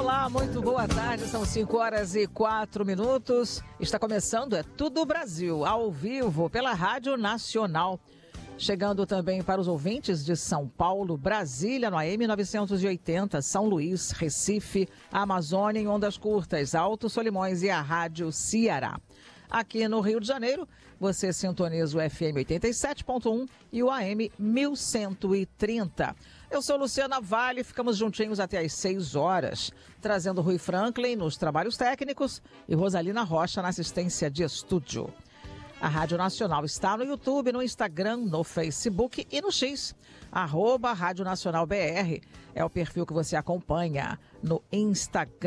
Olá, muito boa tarde, são 5h04. Está começando Tudo Brasil, ao vivo, pela Rádio Nacional. Chegando também para os ouvintes de São Paulo, Brasília, no AM 980, São Luís, Recife, Amazônia em ondas curtas, Alto Solimões e a Rádio Ceará. Aqui no Rio de Janeiro, você sintoniza o FM 87.1 e o AM 1130. Eu sou Luciana Vale, ficamos juntinhos até às 6 horas, trazendo Rui Franklin nos trabalhos técnicos e Rosalina Rocha na assistência de estúdio. A Rádio Nacional está no YouTube, no Instagram, no Facebook e no X. @Rádio Nacional BR é o perfil que você acompanha no Instagram.